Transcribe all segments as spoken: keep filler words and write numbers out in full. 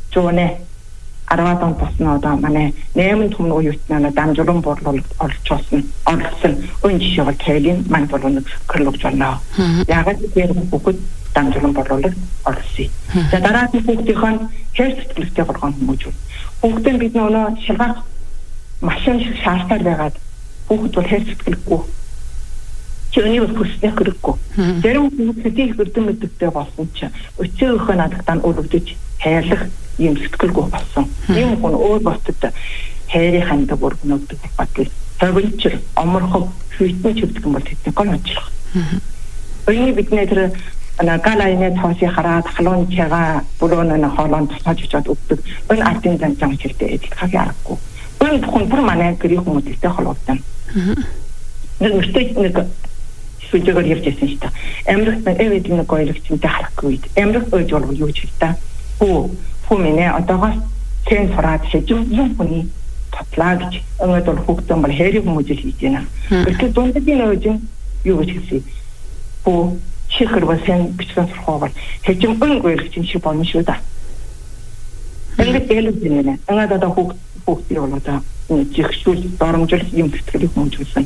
зүүнэ аравадан босноо одоо манай найман түмэн уюутнаа дамжуулан борлол олж болсон олсон өн жишээ бол тайлын маань бол нэг хөрлөж байна. Яг тэр бүгд дамжуулан борлол олсон. За дараагийн бүгдийнх нь хэр сэтгэлтэй болгоно хүмүүжүүл. Бүгдэн бид нөгөө шалгах машин шиг шаардлагатай байгаад бүгд бол хэр сэтгэлгүй. Чөний хүснэх хэрэггүй. Зарим хүмүүсийн хүрдэн мэддэг болсон ч өчөөхөө надад өрөвдөж хайрлах юм сэтгэлгүй болсон. Ийм хүн өөр босдод хайрын хандаг өргөнөддөг батал. Төвлөж оморхог хүйтэн чивдэг юм бол тэдний гол онцлог. Өөрийн бидний тэр галайны тооси хараад халуун чагаа бүрөөнө хоолон тусаж очоод өгдөг. Энэ ардын замцан чиртэй эдэл хаг ярахгүй. Энэ хүн бүр манай гэрийн хүмүүстэй холбоотой. Нэг мөртэй нэг сүлжээгээр явж байсан шүү дээ. Амрах нэг эвэдийн нэг гойлогчтой харахгүй. Амрах өөж бол юу ч хэлдэг. Хөө хүминэ одоогоос тэн сураад шижим юм хүний татлаа гэж ингээд бол хүүхдэн бол хайрын хүмүүжил хийж байна. Гэтэл дундгийн өөжин юу гэж хэлсэн. Хөө чихэр басан бичсэн сурах бол шижим өн гойлогч шиг болно шүү дээ. Ингээд ялж байна. Ингээд одоо хүүхд хүүхдийн бол одоо чихшүүл доромжил юм сэтгэлийг хүмүүжүүлсэн.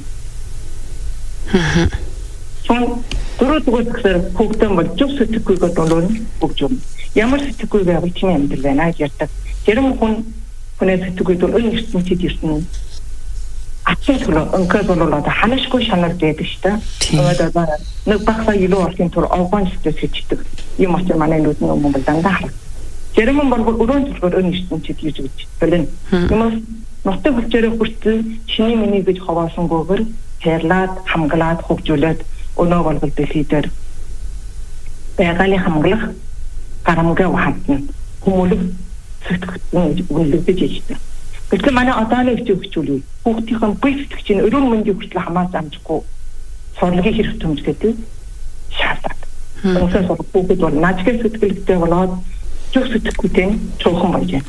Сон дөрөвдүгээр гэхээр хүүхдэн бол зөв сэтгэхүйгээр долоон бүгд ямар сэтгэхгүй байвал тийм амьдрал байна гэж ярьдаг. Зарим хүн хүний сэтгэхүйд бол өн ертөнцид ирсэн. Ачаа төлөө өнкөд бол одоо ханашгүй шанал байдаг шүү дээ. Тэгээд одоо нэг багсаа илүү орхийн тур овгоон сэтгэж хэвчдэг. Ийм учраас манай нүдний өмнө бол дандаа харах. Зарим хүн бол өрөөн төлөөр өн ертөнцид ирж гэж байна. Юмс нутаг хүчээрээ хүртэл чиний миний гэж хаваасангүйгээр хайрлаад, хамгаалаад, хөгжүүлээд өнөө болголт дэлхийдэр байгалийн хамглах гарамгаа хатна хүмүүлэг сэтгэгдэн үлдэж ижтэй. Гэтэл манай одооны өчиг хөгжүүлээ. Хүүхдийн бие сэтгэгчийн өрөөн мэндийн хүртэл хамаас амжихгүй сурлагын хэрэг төмжгээд шаарддаг. Өнөөдөр бол бүгд бол наачгийн сэтгэлтэй болоод зөв сэтгэхүйтэй цуухан болж байна.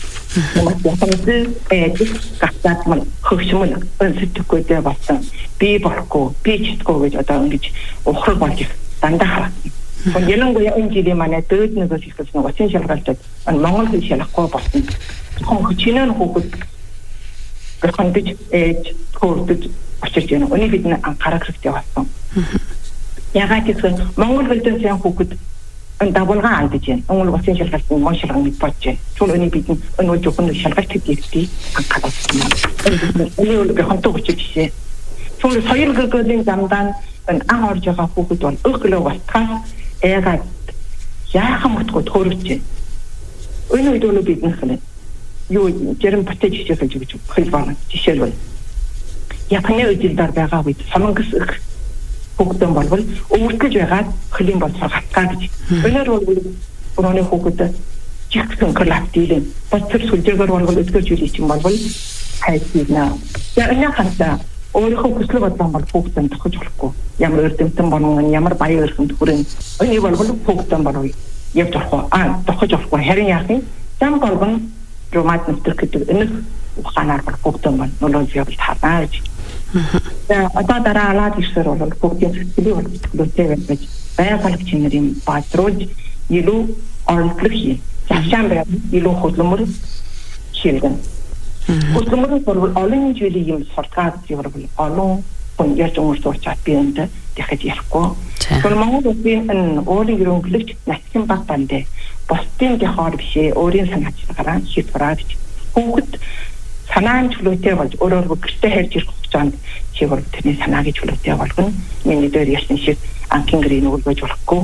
Японы эдис гацаад мөн хөвшмөн сэтгэхүйтэй болсон. Би болохгүй, би читгүй гэж одоо ингэж ухраг болж дандаа харагдана. Kon ялангуяа энэ жилийн манай дээд нэгээс ихсэн уцын шалгалтад Монгол хэл шалгахгүй болсон. Хон хүчнээ хүүхэд гэрхандж ээж хөрдөж очиж яана. Өний бид анхаарах хэрэгтэй болсон. Ягаад гэвэл Монгол хэлтэй сайн хүүхэд эн дагуулга алдаж байна. Монгол уцын шалгалт нь мөн шалгах мэт болж байна. Түл өний бид энэ зөвхөн шалгалт хийдгийг анхаарах хэрэгтэй. Өний үл гэрхандж очиж жишээ. Түл соёл гэргэлийн замдаа эн ан орж байгаа хүүхэд бол өглөө балтгаас яагаад яахан мутгүй төрөвч. Өнөө үед бол бид нэхлээ. Юу жирэн батж жишээ гэж хэл байна. Жишээлбэл Японы үжилдэр байгаа үед самангас хүүхдэн болвол өвөртгөж байгаад хөлийн болцоо хатгаа гэж. Өнөр бол өрөөний хүүхэд чихсэн клап дийлэн бацэр сүлжээгээр болвол өдгөж үлээч юм болвол хайцна. Я энэ хантаа өөрийнхөө хүсэл бодлоо бол хүүхдэн тохиж болохгүй. Ямар өрдөнтөн болон ямар баян өрхөнд хүрэн өний болвол хүүхдэн болов явж болохгүй. А тохиж болохгүй. Харин яах юм? Зам болгон ромат нэвтрэх гэдэг энэ ухаанаар бол хүүхдэн бол нөлөө явуулж харна гэж. За одоо дараа алаад ирсээр бол бүгдийн сэтгэлийг бол төлөвтэй байж байгалийн чинэрийн баатруулж илүү орлог хий. Завшаан байв илүү хөдөлмөр шилгэн. Хөдөлмөр бол олон жилийн юм суртахад явал олон хүн яаж өмөрсөж чадбиэнд дахиж ярихгүй. Тэгвэл Монгол улсын энэ өөрийн ерөнхийлөгч Насчин баг бандэ бусдын дохоор бишээ өөрийн санаачлагаараа шийдвэраад хүүхэд санаан чөлөөтэй болж өөрөөр гэртээ харж ирэх хугацаанд чи бол тэрний санаагийн чөлөөтэй болгоно. Миний дээр ясны шиг анхин гэрийн өгүүлж болохгүй.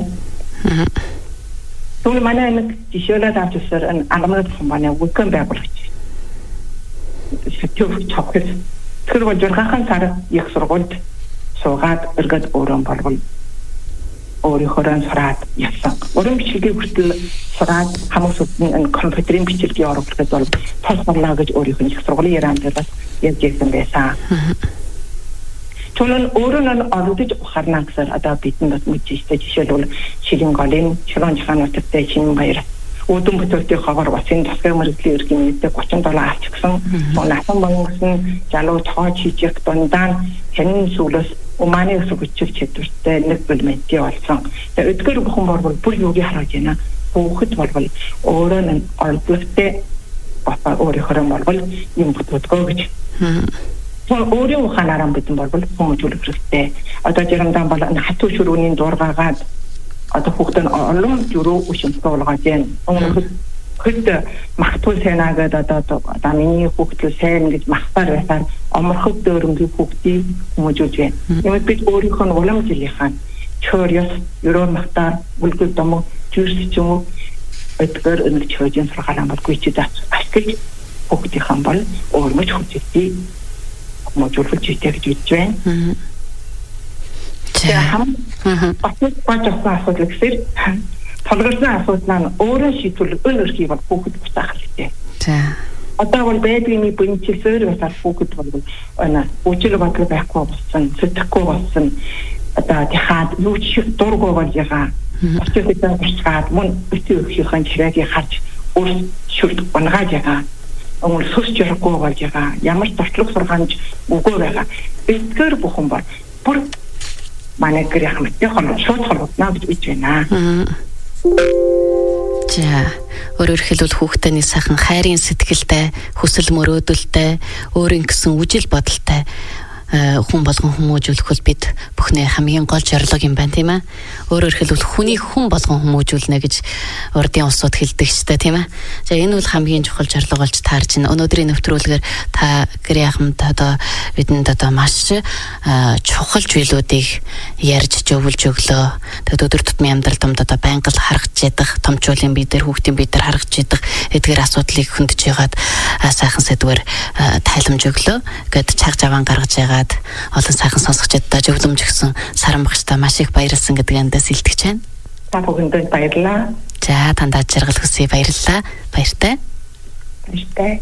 Тэгвэл манай нэг жишээлээд авч өсөр энэ анамнад компани үхэн байгуулагч. Сэтгэв чавхс. Тэр бол жургахан сар их сургуульд суугаад эргээд өөрөө болвол өөрийнхөө сураад явсан. Уран бичлэгийг хүртэл сураад хамаасуудын энэ компьютерийн бичлэгийг оруулах бол тосгорлоо гэж өөрийнхөө их сургуулийн ярианд бас явж ирсэн байсан. Түүнэн өөрөө нь олдож ухаарна гэсэн одоо бидэнд мэдчихтэй жишээлбэл Шилэн голын Шилэн чахануудтай чинь баяр Удам бүтээтэй хавар бацын тасгай мөрөдлийн эргийн мэдээ гучин долоо авч гисэн. Насан бонгосон залуу тоож хийчих дундаа хянын сүлээс уманы өсөг хүчил чадвартай нэг бэлмэнтэй болсон. Тэгээ өдгөр бүхэн борбор бүр юуг хараад байна. хүүхэд болвол өөрөө нь олдволтой бата өөрийнхөө болвол юм бүтгөө гэж. Тэгвэл өөрийн ухаанаараа бидэн болвол хүмүүжүүлэх хэрэгтэй. Одоо жирамдан бол хатуу шүрүүний дургаагаад одоо хүүхдэн олон юруу ушимтай болгоод байна. Өмнөхөд хэд махтуул сайнаагаад одоо одоо миний хүүхдэл сайн гэж махтаар байсаар оморхог дөөрөнгийн хүүхдийг хүмүүжүүлж байна. Ямаг бид өөрийнхөө уламжлалынхаа чөөрөс юруу махтаар үлгэл домог жүрс ч юм уу эдгээр нэг чөөрийн сургаалаа болгүй ч ашиглаж хүүхдийнхэн бол өөрмөж хүчтэй хүмүүжүүлж ийтэй гэж үзэж байна. Тэгээ хам батлах бажахсан асуудал гэсээр толгорны асуудал нь өөрөө шийдвэрлэх өөрөөр бол хүүхэд бутаах хэрэгтэй. За. Одоо бол байдгийн бэнчилсээр басаар хүүхэд бол ana үжил бодлого байхгүй болсон, сэтгэхгүй болсон. Одоо тахад юу ч дургу болж байгаа. Очиж байгаа мөн өтөө өгөхийн чирээгийг харж өөр шүлд унгааж байгаа. Өнгө сүсч ярахгүй болж байгаа. Ямар туршлага сургаанч үгүй байгаа. Эдгээр бүхэн бол бүр манай гэрийн хамтны хоног шууд холбогдно гэж үж байна. За өөрөөр хэлбэл хүүхдтэй нэг сайхан хайрын сэтгэлтэй, хүсэл мөрөөдөлтэй, өөрийн гэсэн үжил бодолтой хүн болгон хүмүүжүүлэх бол бид бүхний хамгийн гол зорилго юм байна тийм ээ. Өөрөөр хэлбэл хүний хүн болгон хүмүүжүүлнэ гэж урдын улсууд хэлдэг ч тийм ээ. За энэ бол хамгийн чухал зорилго болж таарч байна. Өнөөдрийн нэвтрүүлгээр та гэрийн хамт одоо бидэнд одоо маш чухал зүйлүүдийг ярьж зөвлөж өглөө. Тэгээд өдөр тутмын амьдрал домд одоо байнга л харагдж ядах, томчуулын бие дээр, хүүхдийн бие дээр харагдж ядах эдгээр асуудлыг хөндөж ягаад сайхан сэдвэр тайлбарж өглөө. Гэт чаг жаван гаргаж байгаа олон сайхан сонсогчдод зөвлөмж өгсөн Саран багштай маш их баярлсан гэдэг эндээс илтгэж байна. Та бүхэнд баярлалаа. За тандаа жаргал хүсье баярлалаа. Баяртай. Баяртай.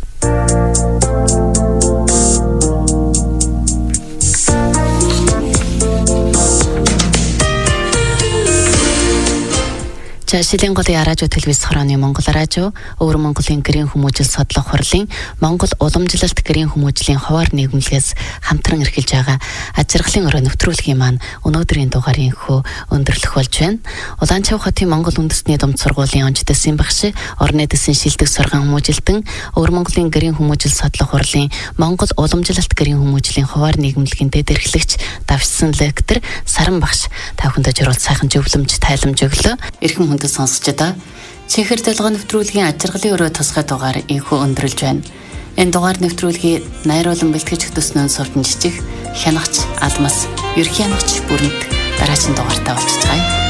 За Шилийн голын радио телевиз хорооны Монгол радио, Өвөр Монголын гэрийн хүмүүжил судлах хурлын Монгол уламжлалт гэрийн хүмүүжлийн хуваар нийгэмлэгээс хамтран эрхэлж байгаа ажиргалын өрөө нэвтрүүлгийн маань өнөөдрийн дугаарыг хөө өндөрлөх болж байна. Улаанчав хотын Монгол үндэстний думд сургуулийн онц дэсийн багш, орны дэсийн шилдэг сургаан хүмүүжилтэн, Өвөр Монголын гэрийн хүмүүжил судлах хурлын Монгол уламжлалт гэрийн хүмүүжлийн хуваар нийгэмлэгийн дэд эрхлэгч давшсан лектор Саран багш та бүхэнд зориулт сайхан зөвлөмж тайламж өглөө. Эрхэм хүндэт сонсогчдоо чихэр толгой нэвтрүүлгийн ажиргалын өрөө тусгай дугаар инхүү өндөрлж байна. Энэ дугаар нэвтрүүлгийг найруулан бэлтгэж хөтөснөө суртан жижиг хянагч Алмас, ерхий хянагч Бүрэнт дараагийн дугаартаа болчихгоо.